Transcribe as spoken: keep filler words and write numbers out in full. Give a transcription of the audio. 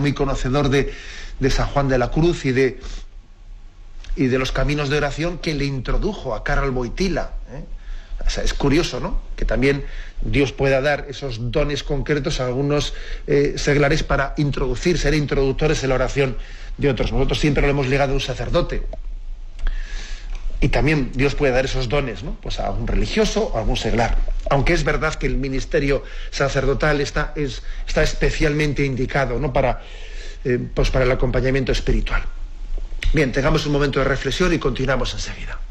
muy conocedor de, de San Juan de la Cruz y de, y de los caminos de oración que le introdujo a Karol Wojtyła, ¿eh? O sea, es curioso, ¿no?, que también Dios pueda dar esos dones concretos a algunos eh, seglares para introducir, ser introductores en la oración de otros. Nosotros siempre lo hemos ligado a un sacerdote. Y también Dios puede dar esos dones, ¿no?, pues a algún religioso o a algún seglar. Aunque es verdad que el ministerio sacerdotal está, es, está especialmente indicado, ¿no?, para, eh, pues para el acompañamiento espiritual. Bien, tengamos un momento de reflexión y continuamos enseguida.